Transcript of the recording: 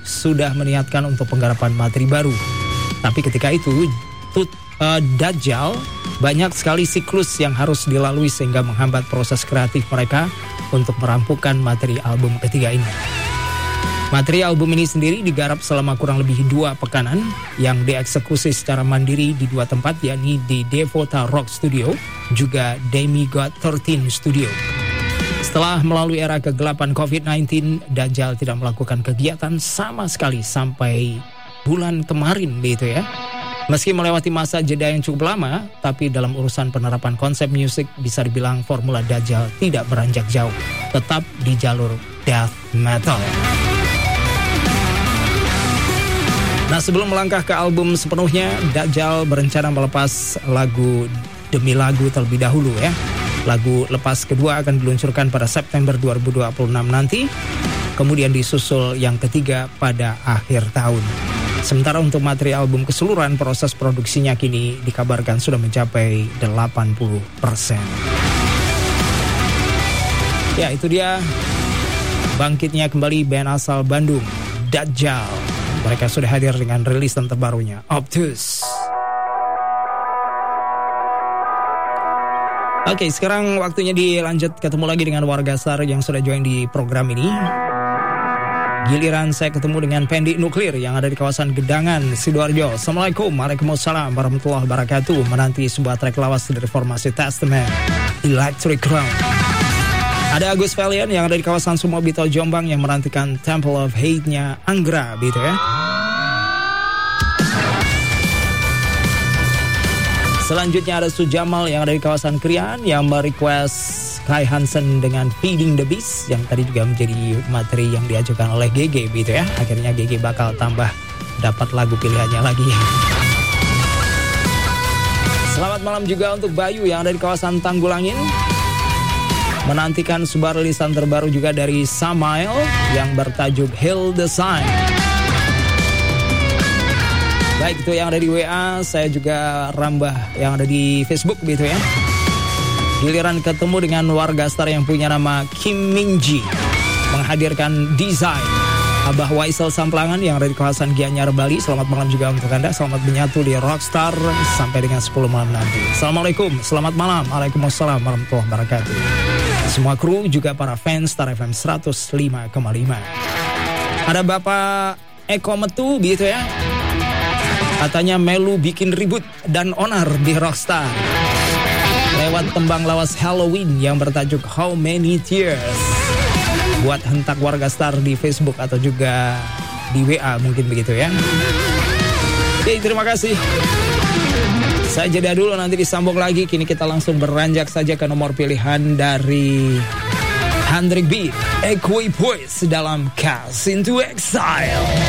sudah meniatkan untuk penggarapan materi baru. Tapi ketika itu Dajjal banyak sekali siklus yang harus dilalui sehingga menghambat proses kreatif mereka untuk merampungkan materi album ketiga ini. Materi album ini sendiri digarap selama kurang lebih 2 pekanan yang dieksekusi secara mandiri di 2 tempat, yakni di Devota Rock Studio juga Demigod 13 Studio. Setelah melalui era kegelapan COVID-19, Dajjal tidak melakukan kegiatan sama sekali sampai bulan kemarin gitu ya. Meski melewati masa jeda yang cukup lama, tapi dalam urusan penerapan konsep musik bisa dibilang formula Dajjal tidak beranjak jauh, tetap di jalur death metal. Nah, sebelum melangkah ke album sepenuhnya, Dajjal berencana melepas lagu demi lagu terlebih dahulu ya. Lagu lepas kedua akan diluncurkan pada September 2026 nanti, kemudian disusul yang ketiga pada akhir tahun. Sementara untuk materi album keseluruhan, proses produksinya kini dikabarkan sudah mencapai 80%. Ya, itu dia bangkitnya kembali band asal Bandung, Dajjal. Mereka sudah hadir dengan rilisan terbarunya, Obtus. Oke, sekarang waktunya dilanjut ketemu lagi dengan warga SAR yang sudah join di program ini. Giliran saya ketemu dengan Pendi Nuklir yang ada di kawasan Gedangan, Sidoarjo. Assalamualaikum, waalaikumsalam warahmatullahi wabarakatuh. Menanti sebuah track lawas dari formasi Testament, Electric Crown. Ada Agus Valian yang ada di kawasan Sumobito, Jombang yang menantikan Temple of Hate-nya Anggra, gitu ya. Selanjutnya ada Sujamal yang ada di kawasan Krian yang merequest Kai Hansen dengan Feeding the Beast yang tadi juga menjadi materi yang diajukan oleh GG gitu ya. Akhirnya GG bakal tambah dapat lagu pilihannya lagi. Selamat malam juga untuk Bayu yang ada di kawasan Tanggulangin. Menantikan sebuah rilisan terbaru juga dari Samael yang bertajuk Heal the Sign. Baik, itu yang ada di WA, saya juga Rambah yang ada di Facebook gitu ya. Giliran ketemu dengan warga STAR yang punya nama Kim Minji menghadirkan Design. Abah Waisel Samplangan yang ada di kawasan Gianyar, Bali. Selamat malam juga untuk Anda. Selamat menyatu di Rockstar sampai dengan 10 malam nanti. Assalamualaikum, selamat malam. Waalaikumsalam warahmatullahi wabarakatuh. Semua kru juga para fans Star FM 105,5. Ada Bapak Eko Metu gitu ya. Katanya Melu bikin ribut dan onar di Rockstar lewat tembang lawas Halloween yang bertajuk How Many Tears. Buat hentak warga STAR di Facebook atau juga di WA mungkin begitu ya. Oke, terima kasih. Saya jeda dulu, nanti disambung lagi. Kini kita langsung beranjak saja ke nomor pilihan dari Hendrik B, Equipoise dalam Cast into Exile.